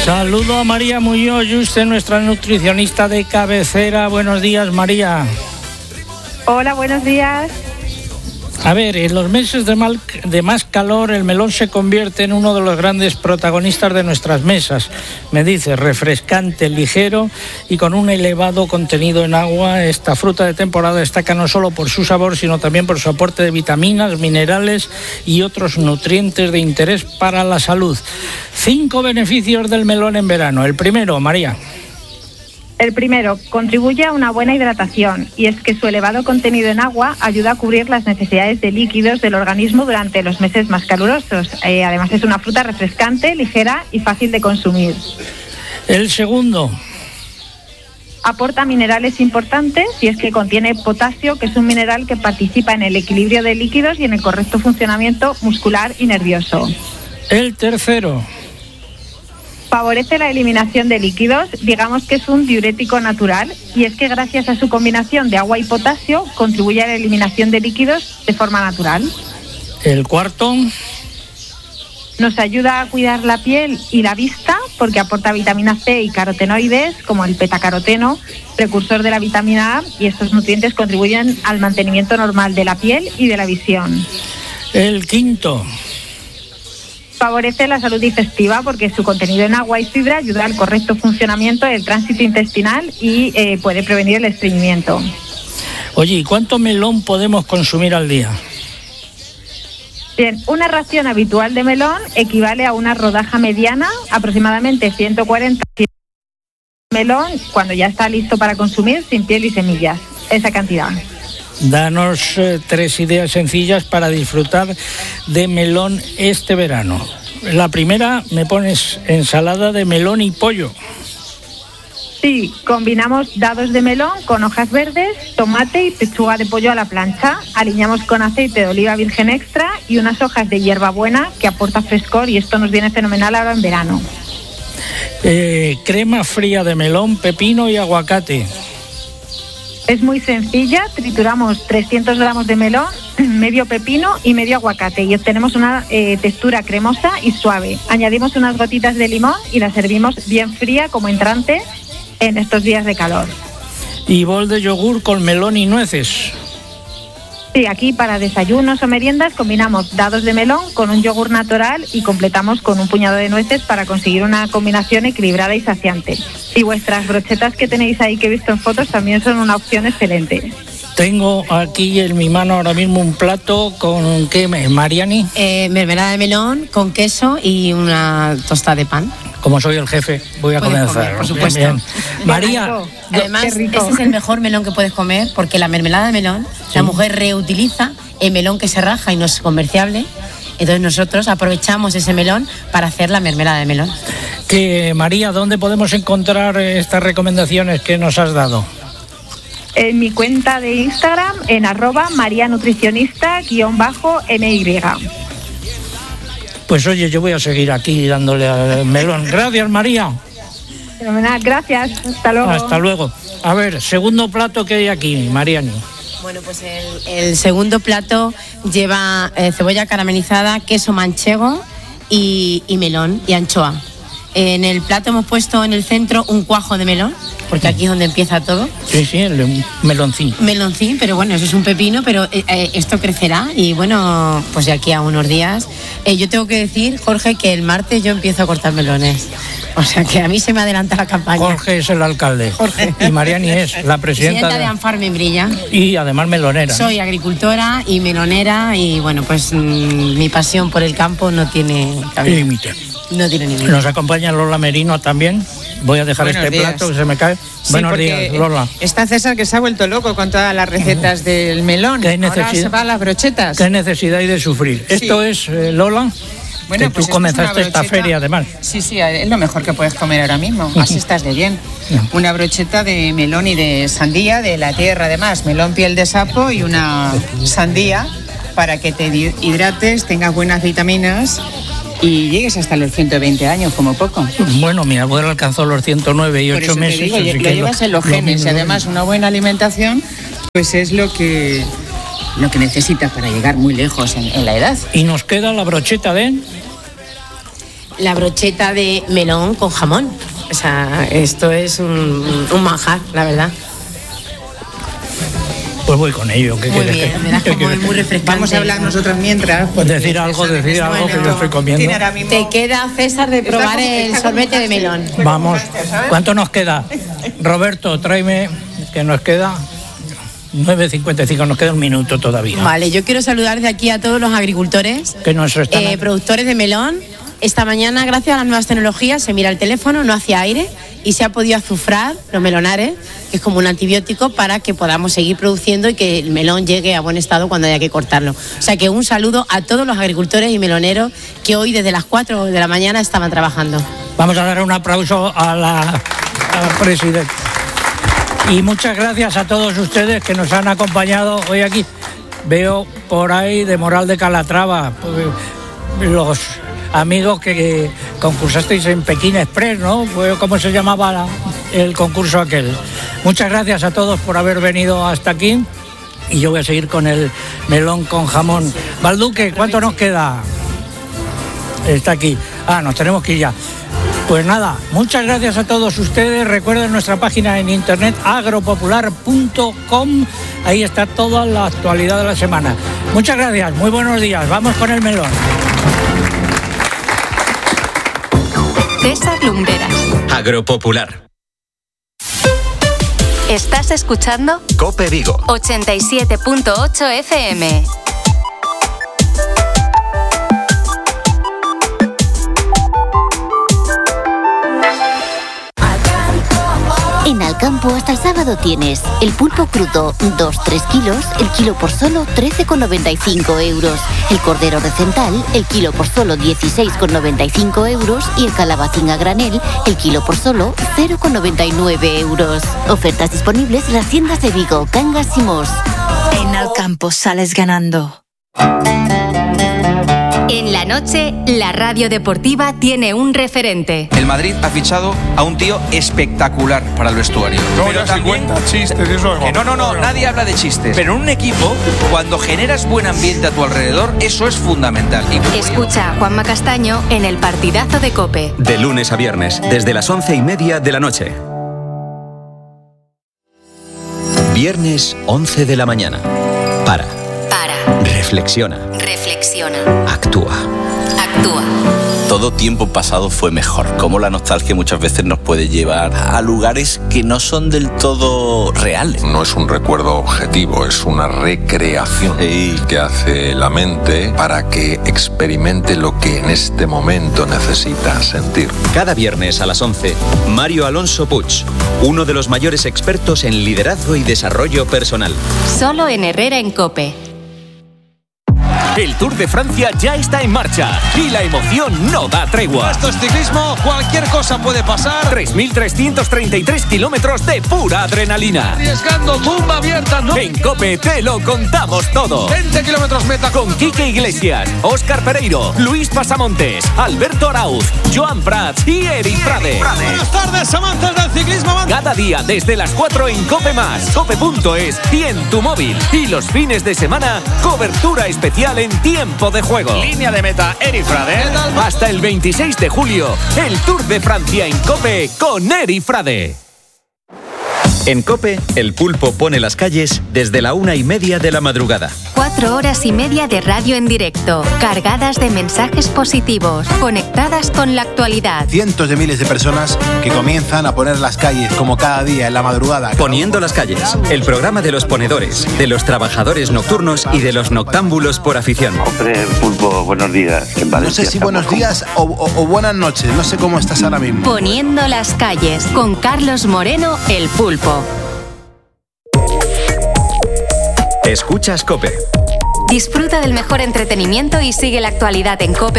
Saludo a María Muñoz, usted nuestra nutricionista de cabecera. Buenos días, María. Hola, buenos días. A ver, en los meses de más calor, el melón se convierte en uno de los grandes protagonistas de nuestras mesas. Me dice, refrescante, ligero y con un elevado contenido en agua. Esta fruta de temporada destaca no solo por su sabor, sino también por su aporte de vitaminas, minerales y otros nutrientes de interés para la salud. 5 beneficios del melón en verano. El primero, María. El primero, contribuye a una buena hidratación, y es que su elevado contenido en agua ayuda a cubrir las necesidades de líquidos del organismo durante los meses más calurosos. Además es una fruta refrescante, ligera y fácil de consumir. El segundo. Aporta minerales importantes, y es que contiene potasio, que es un mineral que participa en el equilibrio de líquidos y en el correcto funcionamiento muscular y nervioso. El tercero. Favorece la eliminación de líquidos, digamos que es un diurético natural, y es que gracias a su combinación de agua y potasio contribuye a la eliminación de líquidos de forma natural. El cuarto. Nos ayuda a cuidar la piel y la vista porque aporta vitamina C y carotenoides como el betacaroteno, precursor de la vitamina A, y estos nutrientes contribuyen al mantenimiento normal de la piel y de la visión. El quinto. Favorece la salud digestiva porque su contenido en agua y fibra ayuda al correcto funcionamiento del tránsito intestinal y puede prevenir el estreñimiento. Oye, ¿y cuánto melón podemos consumir al día? Bien, una ración habitual de melón equivale a una rodaja mediana, aproximadamente 140 melón, cuando ya está listo para consumir, sin piel y semillas. Esa cantidad. Danos 3 ideas sencillas para disfrutar de melón este verano. La primera, me pones ensalada de melón y pollo. Sí, combinamos dados de melón con hojas verdes, tomate y pechuga de pollo a la plancha. Aliñamos con aceite de oliva virgen extra y unas hojas de hierbabuena que aporta frescor, y esto nos viene fenomenal ahora en verano. Crema fría de melón, pepino y aguacate. Es muy sencilla, trituramos 300 gramos de melón, medio pepino y medio aguacate, y obtenemos una textura cremosa y suave. Añadimos unas gotitas de limón y la servimos bien fría como entrante en estos días de calor. Y bol de yogur con melón y nueces. Sí, aquí para desayunos o meriendas combinamos dados de melón con un yogur natural y completamos con un puñado de nueces para conseguir una combinación equilibrada y saciante. Y vuestras brochetas que tenéis ahí que he visto en fotos también son una opción excelente. Tengo aquí en mi mano ahora mismo un plato con, ¿qué, Mariani? Mermelada de melón con queso y una tostada de pan. Como soy el jefe, voy a comenzar. Comer, por supuesto. Bien. María. Además, ese es el mejor melón que puedes comer, porque la mermelada de melón, sí, la mujer reutiliza el melón que se raja y no es comerciable. Entonces nosotros aprovechamos ese melón para hacer la mermelada de melón. María, ¿dónde podemos encontrar estas recomendaciones que nos has dado? En mi cuenta de Instagram, en @marianutricionista_my. Pues oye, yo voy a seguir aquí dándole al melón. Gracias, María. Fenomenal, gracias. Hasta luego. Hasta luego. A ver, segundo plato que hay aquí, Mariani. Bueno, pues el segundo plato lleva cebolla caramelizada, queso manchego y melón y anchoa. En el plato hemos puesto en el centro un cuajo de melón, porque aquí es donde empieza todo. Sí, el meloncín. Meloncín, pero bueno, eso es un pepino, pero esto crecerá y bueno, pues de aquí a unos días. Yo tengo que decir, Jorge, que el martes yo empiezo a cortar melones. O sea que a mí se me adelanta la campaña. Jorge es el alcalde. Jorge. Y Mariani es la presidenta de Anfarm Membrilla. Y además melonera. Soy agricultora y melonera y bueno, pues mi pasión por el campo no tiene límite. No tiene límite. Nos acompaña Lola Merino también. Voy a dejar este plato que se me cae. Sí, buenos días, Lola. Está César, que se ha vuelto loco con todas las recetas del melón. Ahora se va a las brochetas. ¿Qué necesidad hay de sufrir? Sí. Esto es, Lola, bueno, que pues tú comenzaste esta feria además. Sí, es lo mejor que puedes comer ahora mismo. Así estás de bien. Una brocheta de melón y de sandía, de la tierra además. Melón, piel de sapo y una sandía para que te hidrates, tengas buenas vitaminas y llegues hasta los 120 años como poco. Bueno, mi abuelo alcanzó los 109 y 8 meses. Digo, lo llevas en los genes y además una buena alimentación pues es lo que necesitas para llegar muy lejos en la edad. Y nos queda la brocheta de... la brocheta de melón con jamón. O sea, esto es un manjar, la verdad. Pues voy con ello. Muy bien, verás como es muy refrescante. Vamos a hablar nosotras mientras. Pues decir algo que yo estoy comiendo. Te queda, César, de probar el sorbete de melón. Vamos, ¿cuánto nos queda? Roberto, tráeme, que nos queda 9:55, nos queda un minuto todavía. Vale, yo quiero saludar de aquí a todos los agricultores, que nos están productores de melón. Esta mañana, gracias a las nuevas tecnologías, se mira el teléfono, no hacía aire y se ha podido azufrar los melonares, que es como un antibiótico para que podamos seguir produciendo y que el melón llegue a buen estado cuando haya que cortarlo. O sea que un saludo a todos los agricultores y meloneros que hoy desde las 4 de la mañana estaban trabajando. Vamos a dar un aplauso a la presidenta. Y muchas gracias a todos ustedes que nos han acompañado hoy aquí. Veo por ahí de Moral de Calatrava los amigos que concursasteis en Pekín Express, ¿no? ¿Cómo se llamaba el concurso aquel? Muchas gracias a todos por haber venido hasta aquí y yo voy a seguir con el melón con jamón. Balduque, ¿cuánto nos queda? Está aquí. Nos tenemos que ir ya. Pues nada, muchas gracias a todos ustedes. Recuerden nuestra página en internet agropopular.com. Ahí está toda la actualidad de la semana. Muchas gracias, muy buenos días. Vamos con el melón. César Lumbreras. Agropopular. ¿Estás escuchando? COPE Vigo. 87.8 FM. En Alcampo hasta el sábado tienes el pulpo crudo 2-3 kilos, el kilo por solo 13,95 euros. El cordero recental, el kilo por solo 16,95 euros. Y el calabacín a granel, el kilo por solo 0,99 euros. Ofertas disponibles en las tiendas de Vigo, Cangas y Mos. En Alcampo sales ganando. En la noche, la radio deportiva tiene un referente. El Madrid ha fichado a un tío espectacular para el vestuario. No, ya se cuenta chistes, eso es no, nadie habla de chistes. Pero en un equipo, cuando generas buen ambiente a tu alrededor, eso es fundamental. Escucha a Juanma Castaño en el partidazo de COPE. De lunes a viernes, desde las 11:30 de la noche. Viernes, 11 de la mañana. Para. Reflexiona. Actúa. Todo tiempo pasado fue mejor. Cómo la nostalgia muchas veces nos puede llevar a lugares que no son del todo reales. No es un recuerdo objetivo, es una recreación que hace la mente para que experimente lo que en este momento necesita sentir. Cada viernes a las 11, Mario Alonso Puig, uno de los mayores expertos en liderazgo y desarrollo personal. Solo en Herrera en COPE. El Tour de Francia ya está en marcha y la emoción no da tregua. Esto es ciclismo, cualquier cosa puede pasar. 3.333 kilómetros de pura adrenalina. Arriesgando, tumba abierta, ¿no? En COPE te lo contamos todo. 20 kilómetros meta. Con Quique Iglesias, Óscar Pereiro, Luis Pasamontes, Alberto Arauz, Joan Prats y Eric Frade. Buenas tardes, amantes del ciclismo. Cada día desde las 4 en COPE+, COPE.es y en tu móvil. Y los fines de semana, cobertura especial en tiempo de juego. Línea de meta, Eric Frade. Hasta el 26 de julio, el Tour de Francia en COPE con Eric Frade. En COPE, el pulpo pone las calles desde la 1:30 de la madrugada. 4 horas y media de radio en directo, cargadas de mensajes positivos, conectadas con la actualidad. Cientos de miles de personas que comienzan a poner las calles como cada día en la madrugada. Poniendo las calles, el programa de los ponedores, de los trabajadores nocturnos y de los noctámbulos por afición. Hombre, pulpo, buenos días. En Valencia, no sé si buenos días o buenas noches, no sé cómo estás ahora mismo. Poniendo las calles, con Carlos Moreno, el pulpo. Escuchas COPE. Disfruta del mejor entretenimiento y sigue la actualidad en COPE.